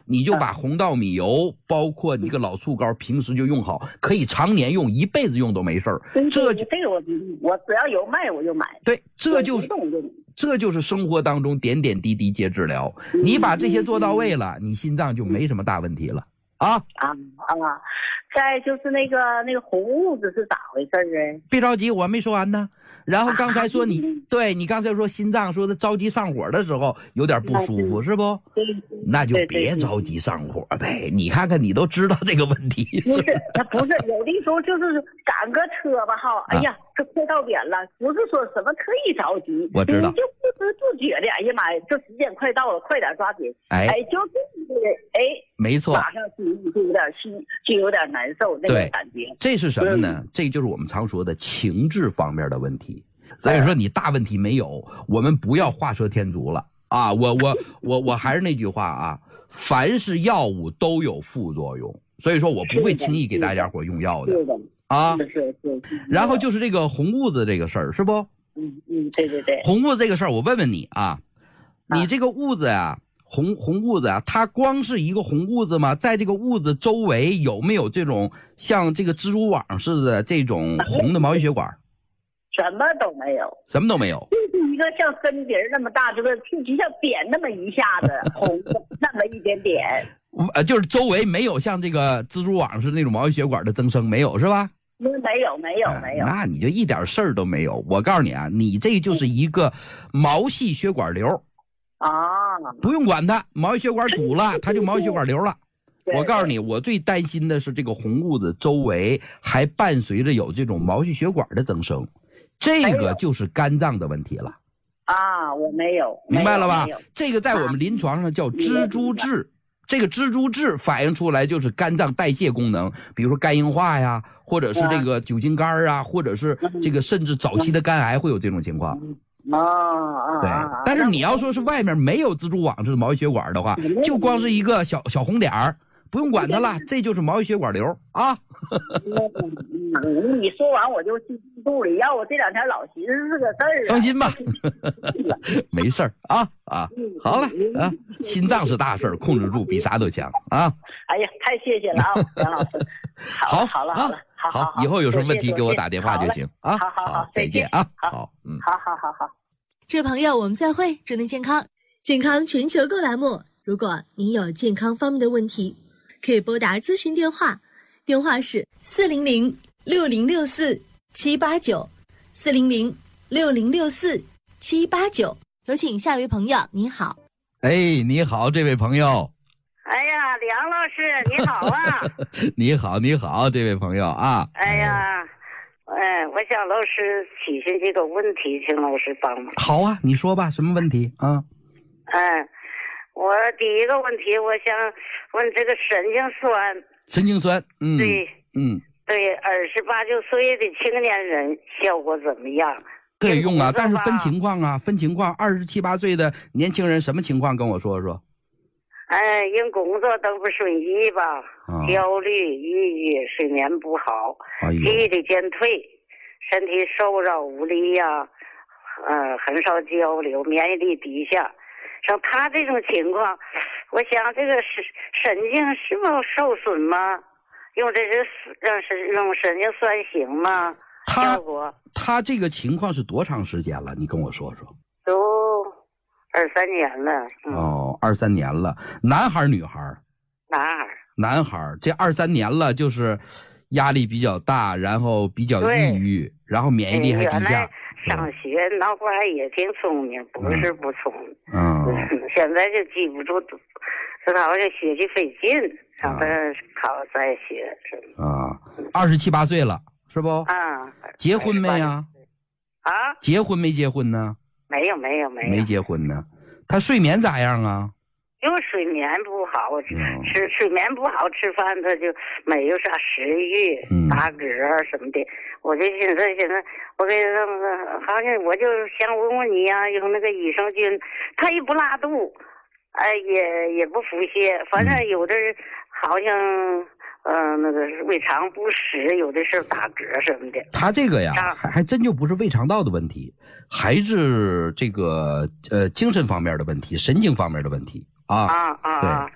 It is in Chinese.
你就把红稻米油，包括你这个老醋膏，平时就用好，可以常年用，一辈子用都没事儿。这个我只要有卖我就买。 对，这就是生活当中点点滴滴皆治疗。你把这些做到位了，你心脏就没什么大问题了啊。 再就是那个红痦子是咋回事呢？ 别着急，我还没说完呢。然后刚才说你刚才说心脏说的着急上火的时候有点不舒服，是不？那就别着急上火呗。你看看，你都知道这个问题。 不是，他不是有的时候就是赶个车吧哈，哎呀，这快到点了，不是说什么特意着急， 我知道， 你就不知不觉的，哎呀妈呀，这时间快到了，快点抓紧，就是没错， 马上就有点难受那个感觉。 这是什么呢？这就是我们常说的情志方面的问题。所以说你大问题没有，我们不要画蛇添足了啊！我还是那句话啊，凡是药物都有副作用，所以说我不会轻易给大家伙用药的啊。 是。 然后就是这个红痦子这个事儿，是不？ 对。 红痦子这个事儿，我问问你啊，你这个痦子呀，红痦子啊，它光是一个红痦子吗？在这个痦子周围有没有这种像这个蜘蛛网似的这种红的毛细血管？ 什么都没有， 什么都没有， 就是一个像针鼻那么大，就是就像点那么一下子红那么一点点， 就是周围没有像这个蜘蛛网似的那种毛细血管的增生，没有是吧？ 没有， 那你就一点事儿都没有。我告诉你啊，你这就是一个毛细血管瘤啊， 不用管它，毛细血管堵了，它就毛细血管瘤了。我告诉你，我最担心的是这个红痦子周围还伴随着有这种毛细血管的增生。这个就是肝脏的问题了啊！我没有， 明白了吧？这个在我们临床上叫蜘蛛痣，这个蜘蛛痣反映出来就是肝脏代谢功能，比如说肝硬化呀，或者是这个酒精肝啊，或者是这个甚至早期的肝癌会有这种情况。对，但是你要说是外面没有蜘蛛网似的毛细血管的话，就光是一个小红点儿，不用管它了，这就是毛细血管瘤啊。 你说完我就记肚里，要我这两天老寻思是个事儿。 放心吧，没事儿啊。好了啊，心脏是大事儿，控制住比啥都强啊。 哎呀，太谢谢了啊，杨老师。好了， 好，以后有什么问题给我打电话就行啊。 好， 再见啊。好， 好。 这位朋友，我们再会，祝您健康。健康全球购栏目，如果您有健康方面的问题，可以拨打咨询电话，电话是400-6064-789，400-6064-789。有请下一位朋友，你好。 你好，这位朋友。 哎呀，梁老师你好啊。 你好，这位朋友啊。 哎呀，我想老师提醒这个问题，请老师帮忙。 好啊，你说吧，什么问题啊？ 我第一个问题，我想问这个神经酸。 神经酸， 对，28、29岁的青年人效果怎么样？ 可以用啊，但是分情况啊，27、28岁的年轻人什么情况跟我说说。 因工作都不顺意吧，焦虑、抑郁、睡眠不好，记忆力减退，身体瘦弱无力呀，很少交流，免疫力低下。像他这种情况，我想这个神经是否受损吗？用这是用神经酸行吗？ 他这个情况是多长时间了？你跟我说说。 都23年了。 23年了。男孩女孩？男孩。这23年了，就是压力比较大，然后比较抑郁，然后免疫力还低下。 上学脑瓜也挺聪明，不是不聪明。现在就记不住，这好像学习费劲，让他考再学。 27、28岁了，是不？结婚没呀？结婚没结婚呢？ 没有。 没结婚呢。他睡眠咋样啊？ 因为睡眠不好，睡眠不好，吃饭他就没有啥食欲，打嗝什么的。我就现在我给他好像我就想问问你呀，用那个益生菌，他也不拉肚，也不腹泻，反正有的人好像那个胃肠不适，有的时候打嗝什么的。 他这个呀，还真就不是胃肠道的问题，还是这个精神方面的问题，神经方面的问题啊。对。